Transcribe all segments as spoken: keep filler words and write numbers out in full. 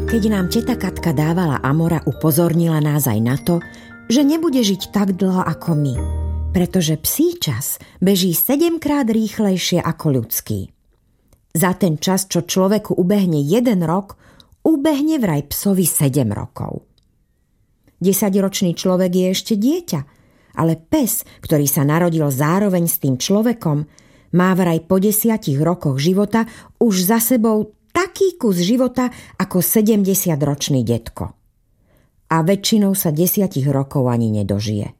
Keď nám teta Katka dávala Amora, upozornila nás aj na to, že nebude žiť tak dlho ako my, pretože psí čas beží sedemkrát rýchlejšie ako ľudský. Za ten čas, čo človeku ubehne jeden rok, ubehne vraj psovi sedem rokov. Desaťročný človek je ešte dieťa, ale pes, ktorý sa narodil zároveň s tým človekom, má vraj po desiatich rokoch života už za sebou taký kus života ako sedemdesiatročný detko. A väčšinou sa desiatich rokov ani nedožije.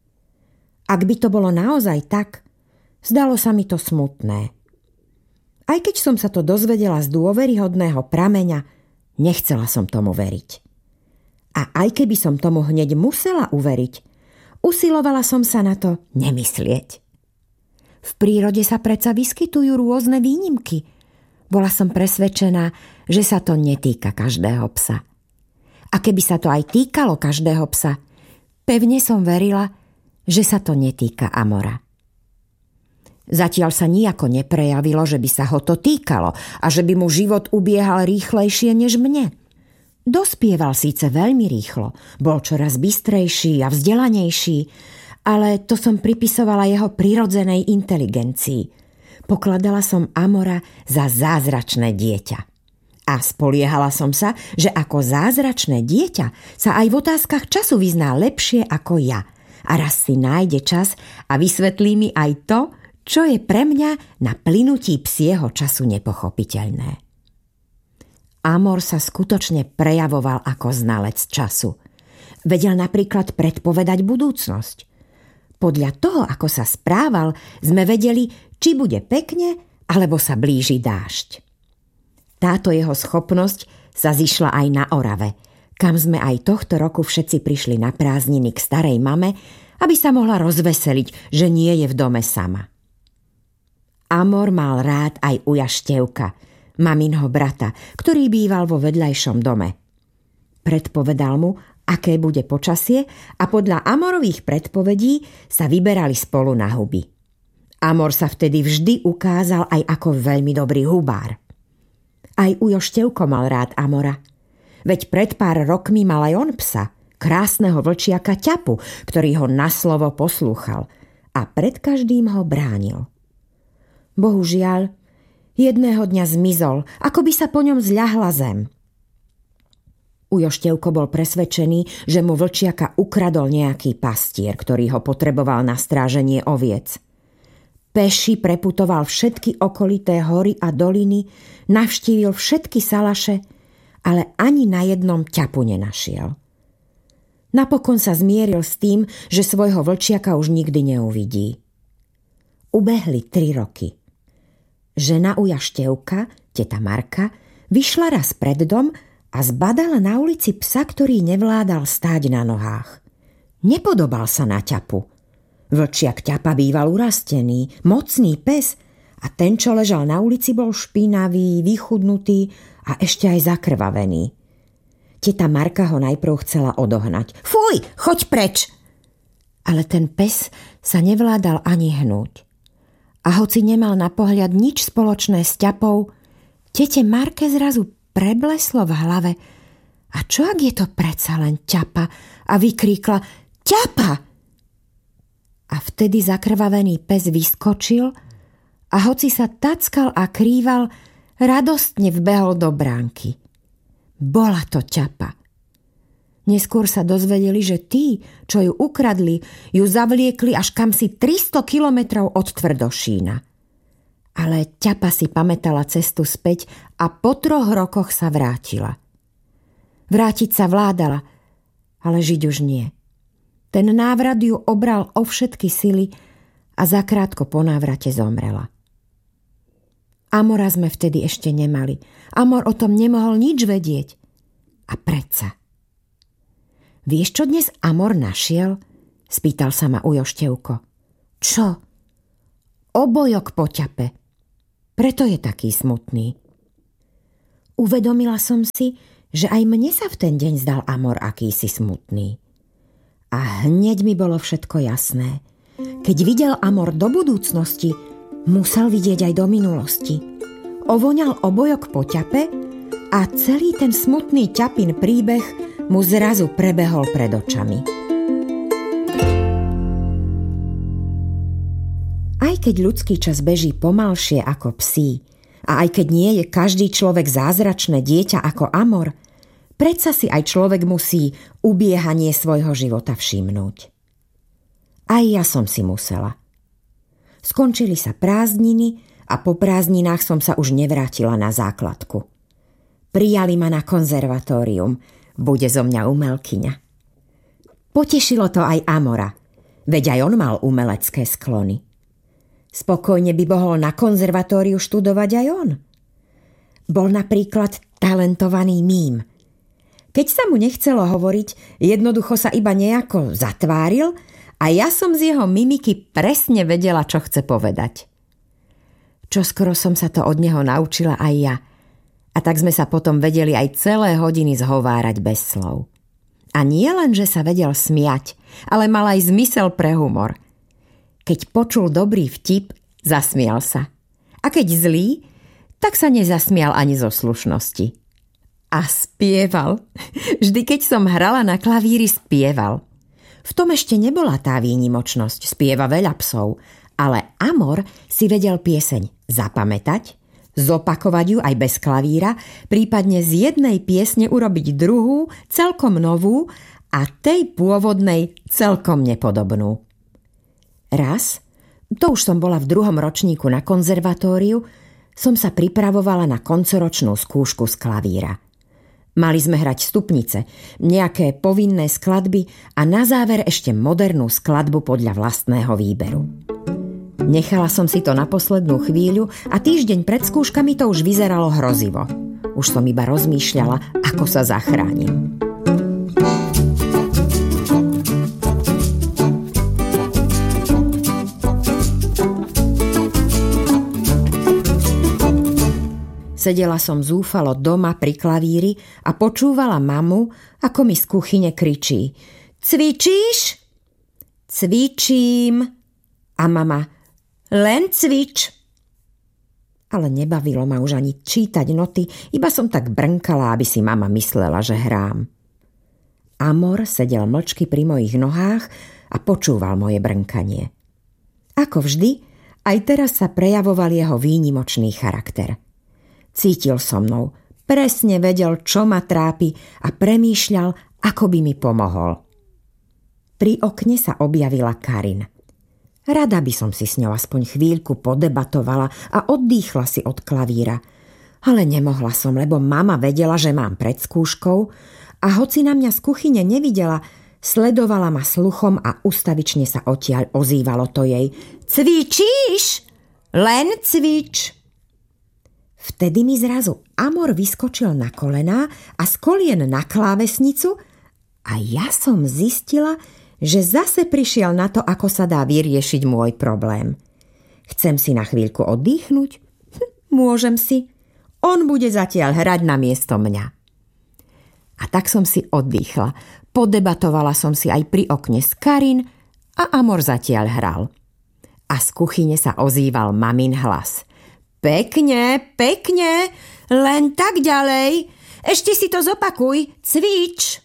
Ak by to bolo naozaj tak, zdalo sa mi to smutné. Aj keď som sa to dozvedela z dôveryhodného prameňa, nechcela som tomu veriť. A aj keby som tomu hneď musela uveriť, usilovala som sa na to nemyslieť. V prírode sa predsa vyskytujú rôzne výnimky. Bola som presvedčená, že sa to netýka každého psa. A keby sa to aj týkalo každého psa, pevne som verila, že sa to netýka Amora. Zatiaľ sa nijako neprejavilo, že by sa ho to týkalo a že by mu život ubiehal rýchlejšie než mne. Dospieval síce veľmi rýchlo, bol čoraz bystrejší a vzdelanejší, ale to som pripisovala jeho prirodzenej inteligencii. Pokladala som Amora za zázračné dieťa. A spoliehala som sa, že ako zázračné dieťa sa aj v otázkach času vyzná lepšie ako ja. A raz si nájde čas a vysvetlí mi aj to, čo je pre mňa na plynutí psieho času nepochopiteľné. Amor sa skutočne prejavoval ako znalec času. Vedel napríklad predpovedať budúcnosť. Podľa toho, ako sa správal, sme vedeli, či bude pekne, alebo sa blíži dážď. Táto jeho schopnosť sa zišla aj na Orave, kam sme aj tohto roku všetci prišli na prázdniny k starej mame, aby sa mohla rozveseliť, že nie je v dome sama. Amor mal rád aj Uja Števka, maminho brata, ktorý býval vo vedľajšom dome. Predpovedal mu, aké bude počasie a podľa Amorových predpovedí sa vyberali spolu na huby. Amor sa vtedy vždy ukázal aj ako veľmi dobrý hubár. Aj Ujo Števko mal rád Amora. Veď pred pár rokmi mal aj on psa, krásneho vlčiaka Ťapu, ktorý ho na slovo poslúchal a pred každým ho bránil. Bohužiaľ, jedného dňa zmizol, ako by sa po ňom zľahla zem. Ujo Števko bol presvedčený, že mu vlčiaka ukradol nejaký pastier, ktorý ho potreboval na stráženie oviec. Peši preputoval všetky okolité hory a doliny, navštívil všetky salaše, ale ani na jednom Ťapu nenašiel. Napokon sa zmieril s tým, že svojho vlčiaka už nikdy neuvidí. Ubehli tri roky. Žena Uja Števka, teta Marka, vyšla raz pred dom a zbadala na ulici psa, ktorý nevládal stáť na nohách. Nepodobal sa na Ťapu. Vlčiak Ťapa býval urastený, mocný pes a ten, čo ležal na ulici, bol špinavý, vychudnutý a ešte aj zakrvavený. Teta Marka ho najprv chcela odohnať. Fuj, choď preč! Ale ten pes sa nevládal ani hnúť. A hoci nemal na pohľad nič spoločné s Ťapou, tete Marke zrazu prebleslo v hlave. A čo ak je to predsa len Ťapa? A vykríkla Ťapa! A vtedy zakrvavený pes vyskočil a hoci sa tackal a krýval, radostne vbehol do bránky. Bola to Ťapa. Neskôr sa dozvedeli, že tí, čo ju ukradli, ju zavliekli až kamsi tristo kilometrov od Tvrdošína. Ale Ťapa si pamätala cestu späť a po troch rokoch sa vrátila. Vrátiť sa vládala, ale žiť už nie. Ten návrat ju obral o všetky sily a zakrátko po návrate zomrela. Amora sme vtedy ešte nemali. Amor o tom nemohol nič vedieť. A predsa. Vieš, čo dnes Amor našiel? Spýtal sa ma Ujo Števko. Čo? Obojok po Ťape. Preto je taký smutný. Uvedomila som si, že aj mne sa v ten deň zdal Amor akýsi smutný. A hneď mi bolo všetko jasné. Keď videl Amor do budúcnosti, musel vidieť aj do minulosti. Ovoňal obojok po Ťape a celý ten smutný ťapin príbeh mu zrazu prebehol pred očami. Aj keď ľudský čas beží pomalšie ako psí, a aj keď nie je každý človek zázračné dieťa ako Amor, predsa si aj človek musí ubiehanie svojho života všimnúť. Aj ja som si musela. Skončili sa prázdniny a po prázdninách som sa už nevrátila na základku. Prijali ma na konzervatórium, bude zo mňa umelkyňa. Potešilo to aj Amora, veď aj on mal umelecké sklony. Spokojne by mohol na konzervatóriu študovať aj on. Bol napríklad talentovaný mím. Keď sa mu nechcelo hovoriť, jednoducho sa iba nejako zatváril a ja som z jeho mimiky presne vedela, čo chce povedať. Čoskoro som sa to od neho naučila aj ja. A tak sme sa potom vedeli aj celé hodiny zhovárať bez slov. A nie len, že sa vedel smiať, ale mal aj zmysel pre humor. Keď počul dobrý vtip, zasmial sa. A keď zlý, tak sa nezasmial ani zo slušnosti. A spieval. Vždy, keď som hrala na klavíri, spieval. V tom ešte nebola tá výnimočnosť, spieva veľa psov, ale Amor si vedel pieseň zapamätať, zopakovať ju aj bez klavíra, prípadne z jednej piesne urobiť druhú, celkom novú a tej pôvodnej celkom nepodobnú. Raz, to už som bola v druhom ročníku na konzervatóriu, som sa pripravovala na koncoročnú skúšku z klavíra. Mali sme hrať stupnice, nejaké povinné skladby a na záver ešte modernú skladbu podľa vlastného výberu. Nechala som si to na poslednú chvíľu a týždeň pred skúškami to už vyzeralo hrozivo. Už som iba rozmýšľala, ako sa zachránim. Sedela som zúfalo doma pri klavíri a počúvala mamu, ako mi z kuchyne kričí: Cvičíš? Cvičím. A mama: Len cvič. Ale nebavilo ma už ani čítať noty, iba som tak brnkala, aby si mama myslela, že hrám. Amor sedel mlčky pri mojich nohách a počúval moje brnkanie. Ako vždy, aj teraz sa prejavoval jeho výnimočný charakter. Cítil so mnou, presne vedel, čo ma trápi a premýšľal, ako by mi pomohol. Pri okne sa objavila Karin. Rada by som si s ňou aspoň chvíľku podebatovala a oddýchla si od klavíra. Ale nemohla som, lebo mama vedela, že mám pred skúškou a hoci na mňa z kuchyne nevidela, sledovala ma sluchom a ustavične sa odtiaľ ozývalo to jej: Cvičíš? Len cvič. Vtedy mi zrazu Amor vyskočil na kolená a z kolien na klávesnicu a ja som zistila, že zase prišiel na to, ako sa dá vyriešiť môj problém. Chcem si na chvíľku oddychnúť? Hm, môžem si. On bude zatiaľ hrať namiesto mňa. A tak som si oddychla. Podebatovala som si aj pri okne s Karin a Amor zatiaľ hral. A z kuchyne sa ozýval mamin hlas: Pekne, pekne, len tak ďalej. Ešte si to zopakuj, cvič.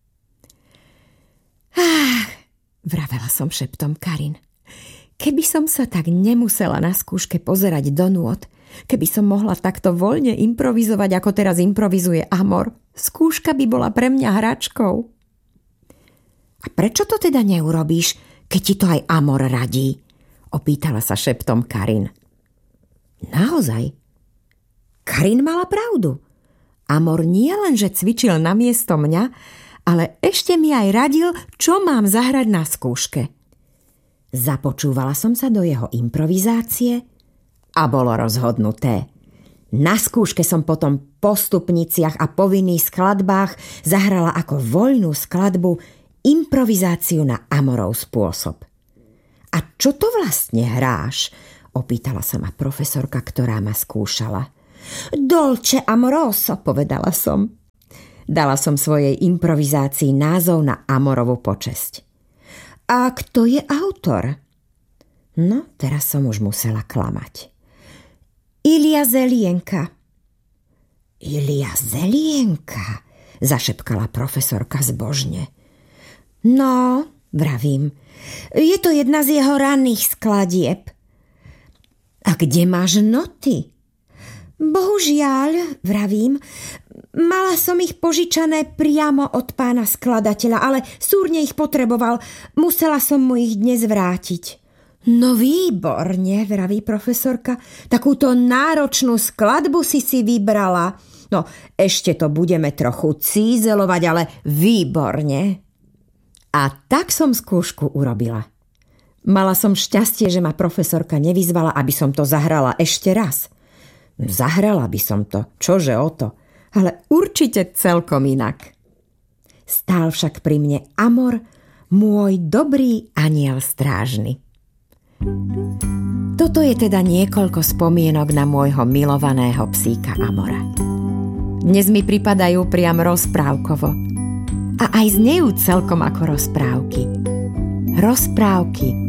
Ah, vravela som šeptom Karin. Keby som sa tak nemusela na skúške pozerať do nôd, keby som mohla takto voľne improvizovať, ako teraz improvizuje Amor, skúška by bola pre mňa hračkou. A prečo to teda neurobíš, keď ti to aj Amor radí? Opýtala sa šeptom Karin. Naozaj? Karin mala pravdu. Amor nie len, že cvičil namiesto mňa, ale ešte mi aj radil, čo mám zahrať na skúške. Započúvala som sa do jeho improvizácie a bolo rozhodnuté. Na skúške som potom po stupniciach a povinných skladbách zahrala ako voľnú skladbu improvizáciu na Amorov spôsob. A čo to vlastne hráš? Opýtala sa ma profesorka, ktorá ma skúšala. Dolce amoroso, povedala som. Dala som svojej improvizácii názov na Amorovú počesť. A kto je autor? No, teraz som už musela klamať. Ilia Zelienka. Ilia Zelienka, zašepkala profesorka zbožne. No, vravím, je to jedna z jeho ranných skladieb. A kde máš noty? Bohužiaľ, vravím, mala som ich požičané priamo od pána skladateľa, ale súrne ich potreboval, musela som mu ich dnes vrátiť. No výborne, vraví profesorka, takúto náročnú skladbu si si vybrala. No, ešte to budeme trochu cízelovať, ale výborne. A tak som skúšku urobila. Mala som šťastie, že ma profesorka nevyzvala, aby som to zahrala ešte raz. Zahrala by som to, čože o to, ale určite celkom inak. Stál však pri mne Amor, môj dobrý anjel strážny. Toto je teda niekoľko spomienok na môjho milovaného psíka Amora. Dnes mi pripadajú priam rozprávkovo. A aj znejú celkom ako rozprávky. Rozprávky